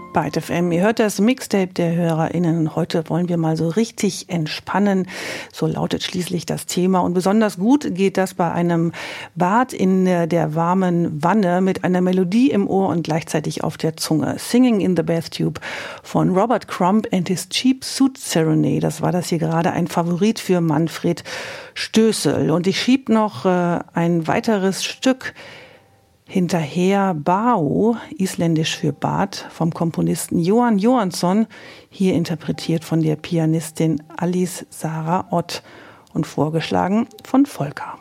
Byte FM. Ihr hört das Mixtape der HörerInnen. Heute wollen wir mal so richtig entspannen. So lautet schließlich das Thema. Und besonders gut geht das bei einem Bad in der warmen Wanne mit einer Melodie im Ohr und gleichzeitig auf der Zunge. Singing in the Bathtube von Robert Crumb and his Cheap Suit Serenade. Das war das hier gerade ein Favorit für Manfred Stößel. Und ich schieb noch ein weiteres Stück hinterher, Bao, isländisch für Bad, vom Komponisten Jóhann Jóhannsson, hier interpretiert von der Pianistin Alice Sarah Ott und vorgeschlagen von Volker.